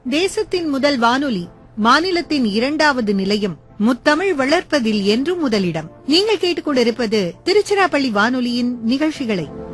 தேசத்தின் முதல் வானொலி, மாநிலத்தின் இரண்டாவது நிலையம், முத்தமிழ் வளர்ப்பதில் என்றும் முதலிடம். நீங்கள் கேட்டுக்கொண்டிருப்பது திருச்சிராப்பள்ளி வானொலியின் நிகழ்ச்சிகளை.